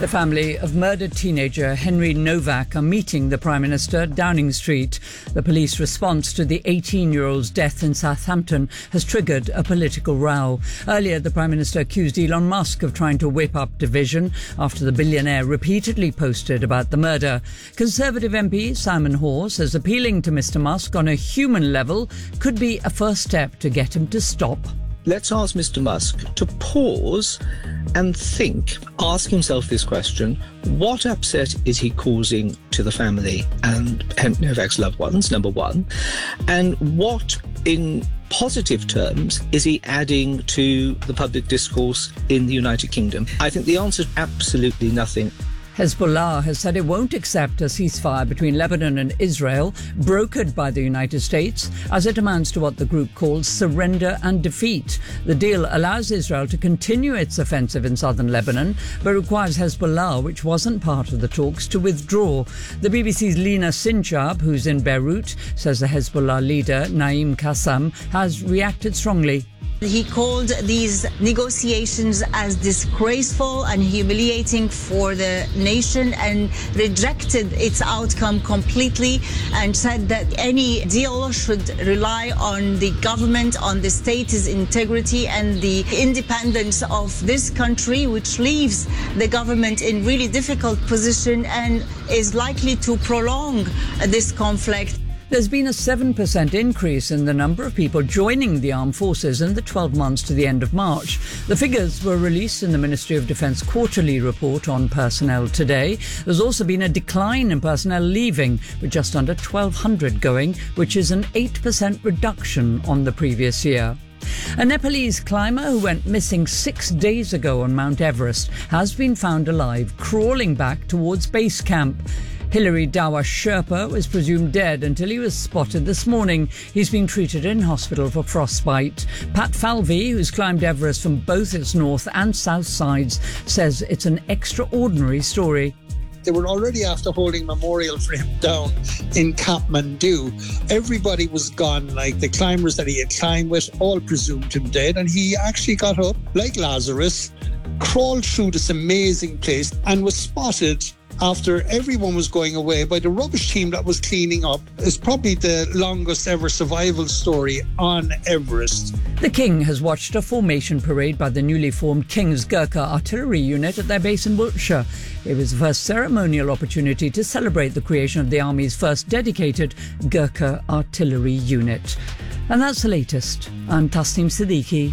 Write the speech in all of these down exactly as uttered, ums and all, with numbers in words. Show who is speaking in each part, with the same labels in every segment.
Speaker 1: The family of murdered teenager Henry Novak are meeting the Prime Minister at Downing Street. The police response to the eighteen-year-old's death in Southampton has triggered a political row. Earlier, the Prime Minister accused Elon Musk of trying to whip up division after the billionaire repeatedly posted about the murder. Conservative M P Simon Hoare says appealing to Mister Musk on a human level could be a first step to get him to stop.
Speaker 2: Let's ask Mister Musk to pause and think, ask himself this question: what upset is he causing to the family and Novak's loved ones, number one? And what, in positive terms, is he adding to the public discourse in the United Kingdom? I think the answer is absolutely nothing.
Speaker 1: Hezbollah has said it won't accept a ceasefire between Lebanon and Israel, brokered by the United States, as it amounts to what the group calls surrender and defeat. The deal allows Israel to continue its offensive in southern Lebanon, but requires Hezbollah, which wasn't part of the talks, to withdraw. The B B C's Lina Sinchab, who's in Beirut, says the Hezbollah leader, Naim Qassam, has reacted strongly.
Speaker 3: He called these negotiations as disgraceful and humiliating for the nation and rejected its outcome completely, and said that any deal should rely on the government, on the state's integrity and the independence of this country, which leaves the government in really difficult position and is likely to prolong this conflict.
Speaker 1: There's been a seven percent increase in the number of people joining the armed forces in the twelve months to the end of March. The figures were released in the Ministry of Defence quarterly report on personnel today. There's also been a decline in personnel leaving, with just under twelve hundred going, which is an eight percent reduction on the previous year. A Nepalese climber who went missing six days ago on Mount Everest has been found alive, crawling back towards base camp. Hilary Dawa Sherpa was presumed dead until he was spotted this morning. He's been treated in hospital for frostbite. Pat Falvey, who's climbed Everest from both its north and south sides, says it's an extraordinary story.
Speaker 4: They were already after holding memorial for him down in Kathmandu. Everybody was gone, like the climbers that he had climbed with, all presumed him dead. And he actually got up, like Lazarus, crawled through this amazing place and was spotted after everyone was going away by the rubbish team that was cleaning up. It's probably the longest ever survival story on Everest.
Speaker 1: The King has watched a formation parade by the newly formed King's Gurkha Artillery Unit at their base in Wiltshire. It was the first ceremonial opportunity to celebrate the creation of the Army's first dedicated Gurkha Artillery Unit. And that's the latest. I'm Tasneem Siddiqui.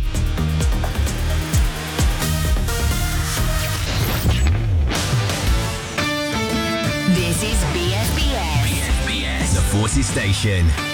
Speaker 5: This is B S B S.
Speaker 6: B S B S, the Forces Station.